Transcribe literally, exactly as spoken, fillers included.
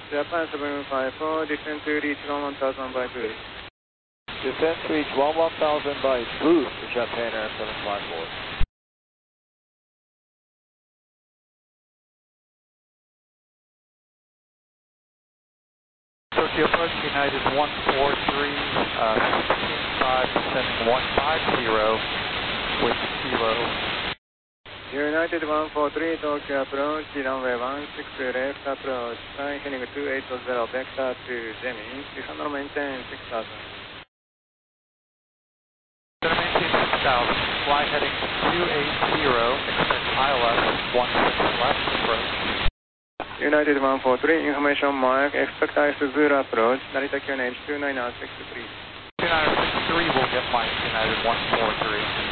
Japan seven five four, descend to reach one one thousand by boost. Descend to reach one one thousand by boost, Japan Air seven five four. Tokyo approach United one four three, uh, sixteen five, descending one five zero with kilo. United one four three, Tokyo approach, runway one six left approach, flying heading two eight zero, vector to Gemini, six hundred maintain six thousand. Going to maintain six thousand, fly heading two eight zero, expect I L S one six left approach. United one four three, information mark, expect I S zero approach, Narita Q N H two nine six three. two nine six three will get Mike, United one four three.